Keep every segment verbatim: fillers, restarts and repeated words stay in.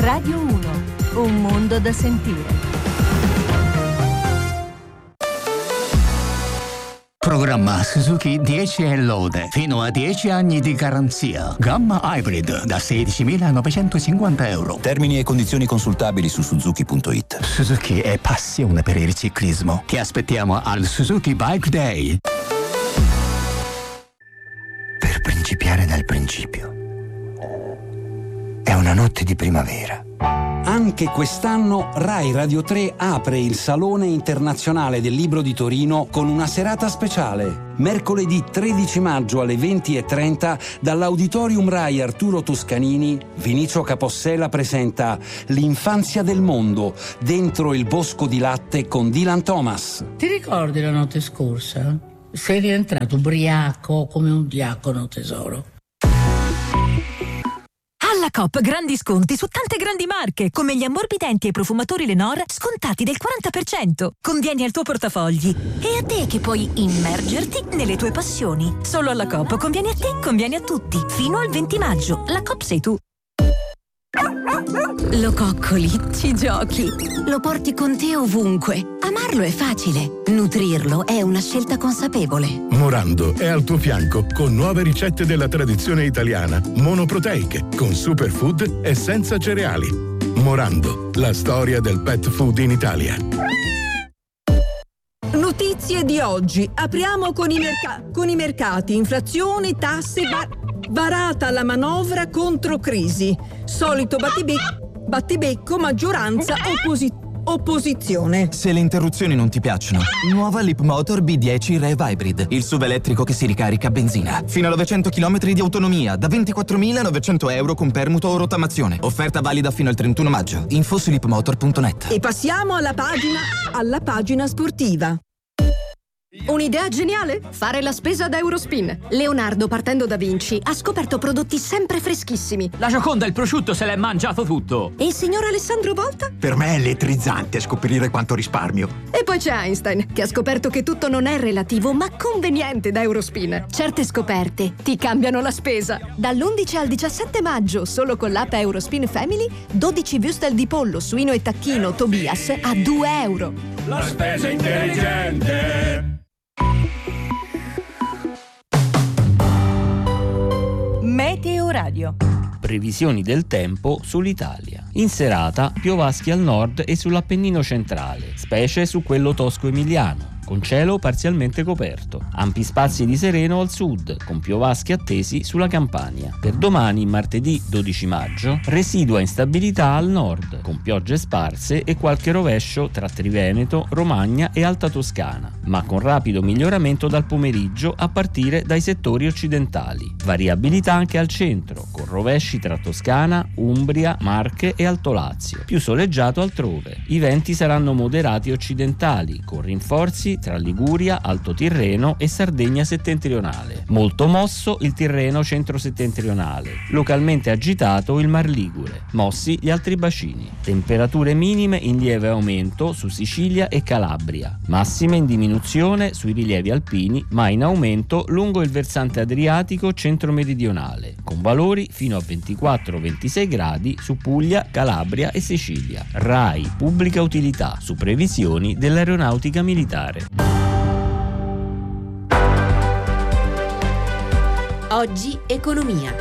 Radio uno, un mondo da sentire. Programma Suzuki dieci e lode, fino a dieci anni di garanzia. Gamma Hybrid da sedicimilanovecentocinquanta euro. Termini e condizioni consultabili su suzuki punto it. Suzuki è passione per il ciclismo. Ti aspettiamo al Suzuki Bike Day. Per principiare dal principio. È una notte di primavera. Anche quest'anno Rai Radio tre apre il Salone Internazionale del Libro di Torino con una serata speciale. Mercoledì tredici maggio alle venti e trenta dall'Auditorium Rai Arturo Toscanini, Vinicio Capossela presenta L'infanzia del mondo, dentro il bosco di latte con Dylan Thomas. Ti ricordi la notte scorsa? Sei rientrato ubriaco come un diacono, tesoro. Alla Coop grandi sconti su tante grandi marche, come gli ammorbidenti e profumatori Lenor scontati del quaranta per cento. Convieni al tuo portafogli. E a te che puoi immergerti nelle tue passioni. Solo alla Coop conviene a te, conviene a tutti. Fino al venti maggio. La Coop sei tu. Lo coccoli, ci giochi, lo porti con te ovunque. Amarlo è facile, nutrirlo è una scelta consapevole. Morando è al tuo fianco con nuove ricette della tradizione italiana, monoproteiche, con superfood e senza cereali. Morando, la storia del pet food in Italia. Notizie di oggi. Apriamo con i, merca- con i mercati. Inflazione, tasse, bar- varata la manovra contro crisi. Solito battibecco, battibecco maggioranza, opposi- opposizione. Se le interruzioni non ti piacciono, nuova Leapmotor B dieci Rev Hybrid, il S U V elettrico che si ricarica a benzina. Fino a novecento chilometri di autonomia, da ventiquattromilanovecento euro con permuto o rottamazione. Offerta valida fino al trentuno maggio. Info su leapmotor punto net. E passiamo alla pagina, alla pagina sportiva. Un'idea geniale? Fare la spesa da Eurospin. Leonardo, partendo da Vinci, ha scoperto prodotti sempre freschissimi. La Gioconda, il prosciutto, se l'è mangiato tutto. E il signor Alessandro Volta? Per me è elettrizzante scoprire quanto risparmio. E poi c'è Einstein, che ha scoperto che tutto non è relativo, ma conveniente da Eurospin. Certe scoperte ti cambiano la spesa. Dall'undici al diciassette maggio, solo con l'app Eurospin Family, dodici würstel di pollo, suino e tacchino Tobias a due euro. La spesa intelligente. Meteo Radio. Previsioni del tempo sull'Italia. In serata piovaschi al nord e sull'Appennino centrale, specie su quello tosco-emiliano, con cielo parzialmente coperto. Ampi spazi di sereno al sud, con piovaschi attesi sulla Campania. Per domani, martedì dodici maggio, residua instabilità al nord, con piogge sparse e qualche rovescio tra Triveneto, Romagna e Alta Toscana, ma con rapido miglioramento dal pomeriggio a partire dai settori occidentali. Variabilità anche al centro, con rovesci tra Toscana, Umbria, Marche e Alto Lazio. Più soleggiato altrove. I venti saranno moderati occidentali, con rinforzi tra Liguria, Alto Tirreno e Sardegna settentrionale. Molto mosso il Tirreno centro-settentrionale, localmente agitato il Mar Ligure, mossi gli altri bacini. Temperature minime in lieve aumento su Sicilia e Calabria, massime in diminuzione sui rilievi alpini, ma in aumento lungo il versante adriatico centro-meridionale, con valori fino a ventiquattro ventisei gradi su Puglia, Calabria e Sicilia. RAI Pubblica Utilità, su previsioni dell'Aeronautica Militare. Oggi Economia.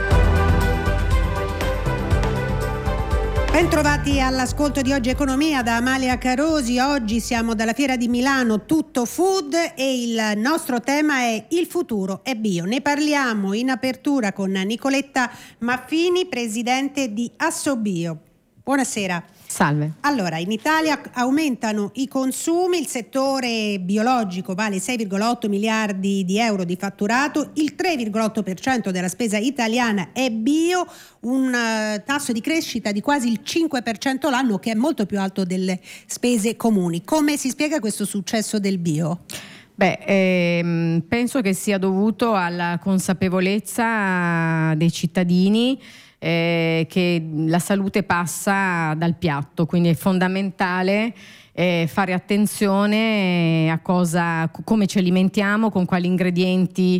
Bentrovati all'ascolto di Oggi Economia da Amalia Carosi. Oggi siamo dalla Fiera di Milano Tutto Food e il nostro tema è il futuro è bio. Ne parliamo in apertura con Nicoletta Maffini, presidente di Assobio. Buonasera. Salve. Allora, in Italia aumentano i consumi, il settore biologico vale sei virgola otto miliardi di euro di fatturato, il tre virgola otto per cento della spesa italiana è bio, un uh, tasso di crescita di quasi il cinque per cento l'anno, che è molto più alto delle spese comuni. Come si spiega questo successo del bio? Beh, ehm, penso che sia dovuto alla consapevolezza dei cittadini eh, che la salute passa dal piatto, quindi è fondamentale eh, fare attenzione a cosa, come ci alimentiamo, con quali ingredienti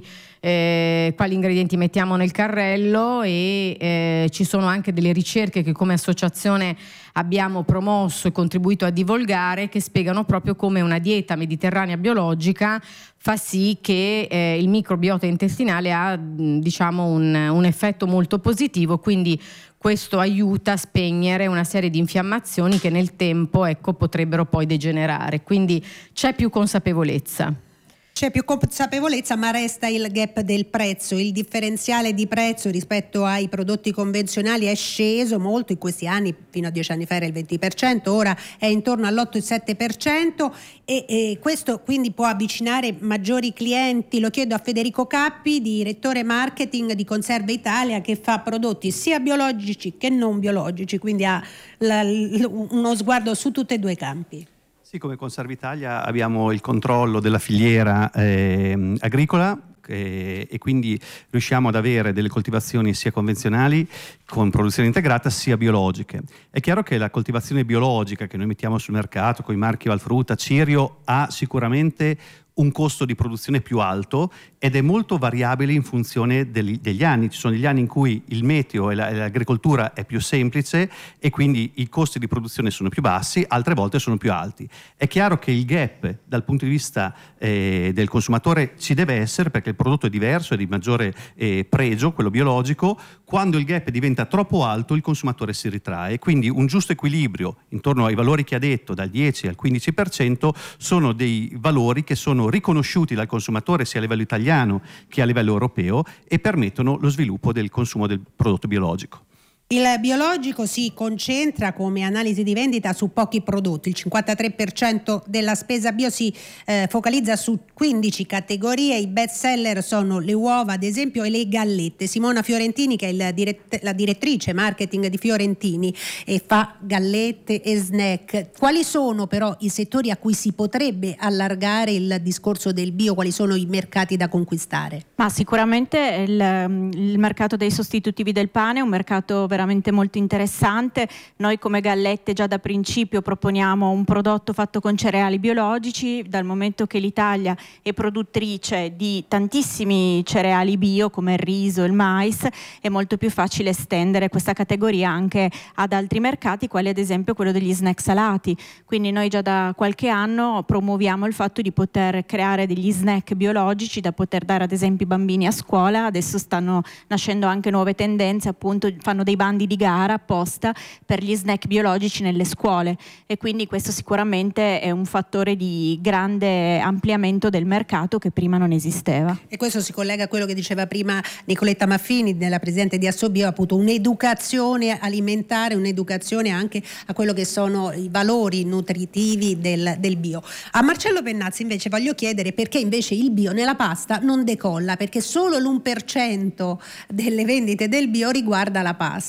Eh, quali ingredienti mettiamo nel carrello e eh, ci sono anche delle ricerche che come associazione abbiamo promosso e contribuito a divulgare, che spiegano proprio come una dieta mediterranea biologica fa sì che eh, il microbiota intestinale ha diciamo un, un effetto molto positivo, quindi questo aiuta a spegnere una serie di infiammazioni che nel tempo ecco, potrebbero poi degenerare, quindi c'è più consapevolezza. C'è più consapevolezza, ma resta il gap del prezzo. Il differenziale di prezzo rispetto ai prodotti convenzionali è sceso molto in questi anni, fino a dieci anni fa era il venti per cento, ora è intorno all'otto sette per cento e, e questo quindi può avvicinare maggiori clienti. Lo chiedo a Federico Cappi, direttore marketing di Conserve Italia, che fa prodotti sia biologici che non biologici, quindi ha la, uno sguardo su tutti e due i campi. Sì, come Conserve Italia abbiamo il controllo della filiera eh, agricola eh, e quindi riusciamo ad avere delle coltivazioni sia convenzionali con produzione integrata sia biologiche. È chiaro che la coltivazione biologica che noi mettiamo sul mercato con i marchi Valfrutta, Cirio, ha sicuramente un costo di produzione più alto ed è molto variabile in funzione degli, degli anni. Ci sono degli anni in cui il meteo e, la, e l'agricoltura è più semplice e quindi i costi di produzione sono più bassi, altre volte sono più alti. È chiaro che il gap dal punto di vista eh, del consumatore ci deve essere, perché il prodotto è diverso, è di maggiore eh, pregio, quello biologico. Quando il gap diventa troppo alto il consumatore si ritrae, quindi un giusto equilibrio intorno ai valori che ha detto, dal dieci al quindici per cento, sono dei valori che sono riconosciuti dal consumatore sia a livello italiano che a livello europeo e permettono lo sviluppo del consumo del prodotto biologico. Il biologico si concentra come analisi di vendita su pochi prodotti, il cinquantatré per cento della spesa bio si eh, focalizza su quindici categorie, i best seller sono le uova ad esempio e le gallette. Simona Fiorentini, che è il dirett- la direttrice marketing di Fiorentini e fa gallette e snack, quali sono però i settori a cui si potrebbe allargare il discorso del bio, quali sono i mercati da conquistare? Ma sicuramente il, il mercato dei sostitutivi del pane è un mercato veramente molto interessante. Noi come Gallette già da principio proponiamo un prodotto fatto con cereali biologici, dal momento che l'Italia è produttrice di tantissimi cereali bio come il riso, il mais, è molto più facile estendere questa categoria anche ad altri mercati, quali ad esempio quello degli snack salati. Quindi noi già da qualche anno promuoviamo il fatto di poter creare degli snack biologici da poter dare ad esempio ai bambini a scuola. Adesso stanno nascendo anche nuove tendenze, appunto fanno dei bandi di gara apposta per gli snack biologici nelle scuole e quindi questo sicuramente è un fattore di grande ampliamento del mercato che prima non esisteva. E questo si collega a quello che diceva prima Nicoletta Maffini, della presidente di Assobio, appunto un'educazione alimentare, un'educazione anche a quello che sono i valori nutritivi del, del bio. A Marcello Pennazzi invece voglio chiedere perché invece il bio nella pasta non decolla, perché solo l'uno per cento delle vendite del bio riguarda la pasta.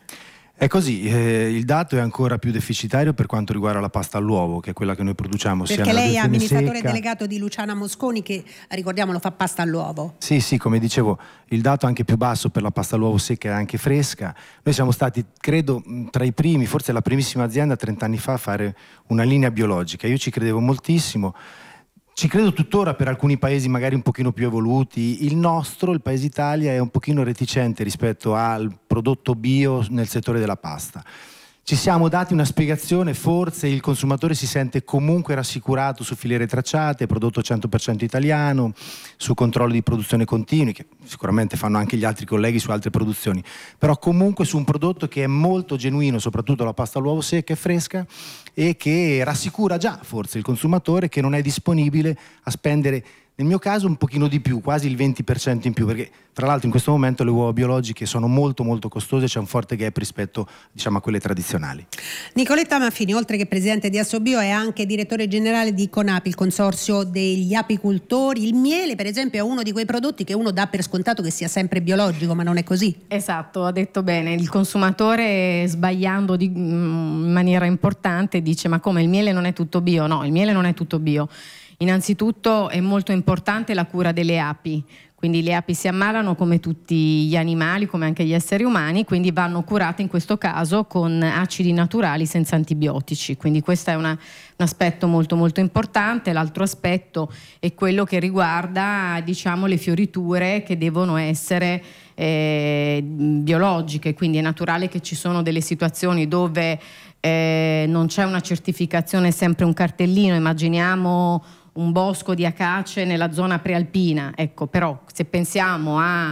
È così, eh, il dato è ancora più deficitario per quanto riguarda la pasta all'uovo, che è quella che noi produciamo. Perché sia lei è amministratore secca. delegato di Luciana Mosconi, che ricordiamolo fa pasta all'uovo. Sì, sì, come dicevo, il dato anche più basso per la pasta all'uovo secca e anche fresca. Noi siamo stati, credo, tra i primi, forse la primissima azienda trent'anni fa a fare una linea biologica. Io ci credevo moltissimo. Ci credo tuttora per alcuni paesi magari un pochino più evoluti. Il nostro, il paese Italia, è un pochino reticente rispetto al prodotto bio nel settore della pasta. Ci siamo dati una spiegazione, forse il consumatore si sente comunque rassicurato su filiere tracciate, prodotto cento per cento italiano, su controlli di produzione continui, che sicuramente fanno anche gli altri colleghi su altre produzioni, però comunque su un prodotto che è molto genuino, soprattutto la pasta all'uovo secca e fresca, e che rassicura già forse il consumatore che non è disponibile a spendere, nel mio caso, un pochino di più, quasi il venti per cento in più, perché tra l'altro in questo momento le uova biologiche sono molto molto costose, c'è un forte gap rispetto, diciamo, a quelle tradizionali. Nicoletta Maffini, oltre che presidente di Assobio, è anche direttore generale di CONAPI, il consorzio degli apicoltori. Il miele, per esempio, è uno di quei prodotti che uno dà per scontato che sia sempre biologico, ma non è così. Esatto, ha detto bene. Il consumatore, sbagliando di, in maniera importante, dice: ma come, il miele non è tutto bio? No, il miele non è tutto bio. Innanzitutto è molto importante la cura delle api, Quindi le api si ammalano come tutti gli animali, come anche gli esseri umani, quindi vanno curate in questo caso con acidi naturali senza antibiotici. Quindi questo è una, un aspetto molto molto importante. L'altro aspetto è quello che riguarda, diciamo, le fioriture che devono essere eh, biologiche, quindi è naturale che ci sono delle situazioni dove eh, non c'è una certificazione, sempre un cartellino, immaginiamo un bosco di acace nella zona prealpina, ecco, però se pensiamo a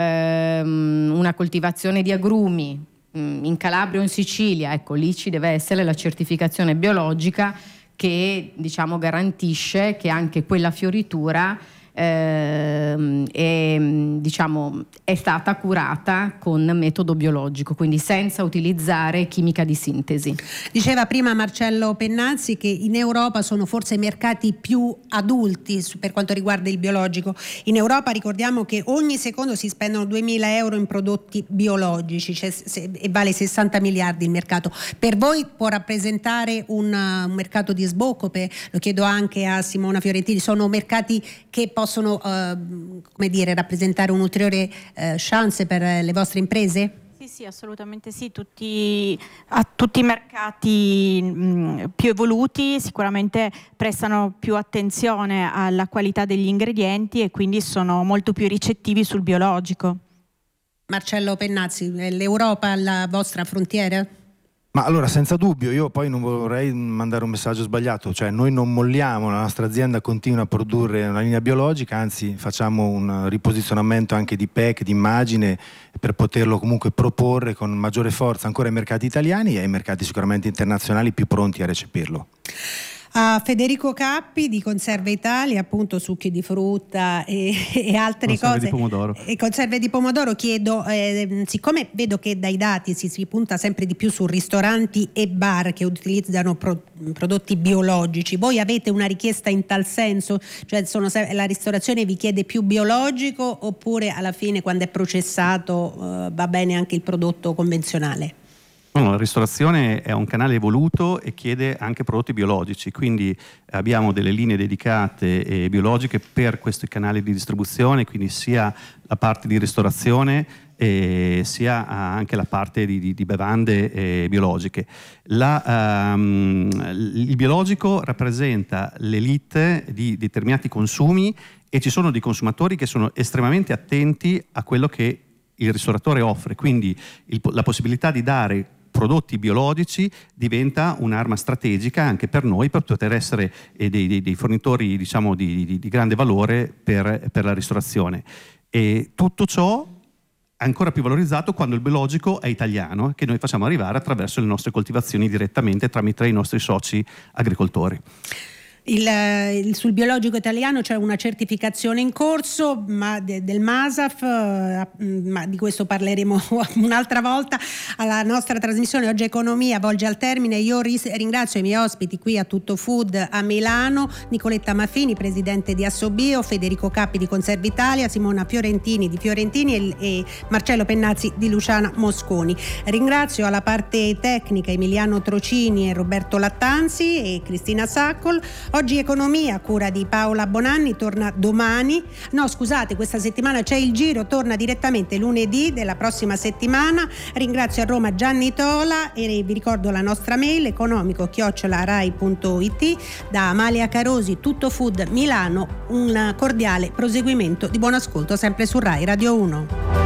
ehm, una coltivazione di agrumi mh, in Calabria o in Sicilia, ecco, lì ci deve essere la certificazione biologica che, diciamo, garantisce che anche quella fioritura ehm, è, diciamo, è stata curata con metodo biologico, quindi senza utilizzare chimica di sintesi. Diceva prima Marcello Pennazzi che in Europa sono forse i mercati più adulti per quanto riguarda il biologico. In Europa ricordiamo che ogni secondo si spendono duemila euro in prodotti biologici, cioè, se, e vale sessanta miliardi il mercato. Per voi può rappresentare un, un mercato di sbocco? Per, lo chiedo anche a Simona Fiorentini, sono mercati che possono possono uh, come dire, rappresentare un'ulteriore uh, chance per le vostre imprese? Sì, sì, assolutamente sì. Tutti, a tutti i mercati mh, più evoluti sicuramente prestano più attenzione alla qualità degli ingredienti e quindi sono molto più ricettivi sul biologico. Marcello Pennazzi, l'Europa la vostra frontiera? Ma allora, senza dubbio, io poi non vorrei mandare un messaggio sbagliato, cioè noi non molliamo, la nostra azienda continua a produrre una linea biologica, anzi facciamo un riposizionamento anche di P E C, di immagine, per poterlo comunque proporre con maggiore forza ancora ai mercati italiani e ai mercati sicuramente internazionali più pronti a recepirlo. A Federico Cappi di Conserve Italia, appunto succhi di frutta e, e altre conserve cose di pomodoro. E conserve di pomodoro, chiedo, eh, siccome vedo che dai dati si, si punta sempre di più su ristoranti e bar che utilizzano pro, prodotti biologici, voi avete una richiesta in tal senso? Cioè sono, la ristorazione vi chiede più biologico oppure alla fine quando è processato eh, va bene anche il prodotto convenzionale? No, la ristorazione è un canale evoluto e chiede anche prodotti biologici, quindi abbiamo delle linee dedicate e biologiche per questi canali di distribuzione, quindi sia la parte di ristorazione e sia anche la parte di, di, di bevande eh, biologiche. La, um, il biologico rappresenta l'elite di determinati consumi e ci sono dei consumatori che sono estremamente attenti a quello che il ristoratore offre, quindi il, la possibilità di dare prodotti biologici diventa un'arma strategica anche per noi, per poter essere eh, dei, dei, dei fornitori, diciamo, di, di, di grande valore per, per la ristorazione. E tutto ciò è ancora più valorizzato quando il biologico è italiano, che noi facciamo arrivare attraverso le nostre coltivazioni direttamente tramite i nostri soci agricoltori. Il, il, sul biologico italiano c'è una certificazione in corso ma de, del MASAF, eh, ma di questo parleremo un'altra volta. Alla nostra trasmissione Oggi Economia volge al termine. Io ris- ringrazio i miei ospiti qui a Tutto Food a Milano, Nicoletta Maffini, presidente di Assobio, Federico Cappi di Conserve Italia, Simona Fiorentini di Fiorentini e, e Marcello Pennazzi di Luciana Mosconi. Ringrazio alla parte tecnica Emiliano Trocini e Roberto Lattanzi e Cristina Saccol. Oggi Economia, a cura di Paola Bonanni, torna domani. No, scusate, questa settimana c'è il giro, torna direttamente lunedì della prossima settimana. Ringrazio a Roma Gianni Tola e vi ricordo la nostra mail economico chiocciola rai punto it. Da Amalia Carosi, Tutto Food Milano, un cordiale proseguimento di buon ascolto sempre su Rai Radio uno.